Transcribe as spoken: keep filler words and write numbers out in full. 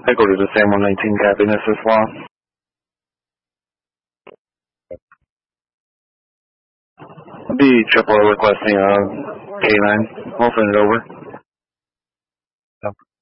I go to the San one nineteen copy, this is Law. I'll be triple requesting a K nine. I'll send it over.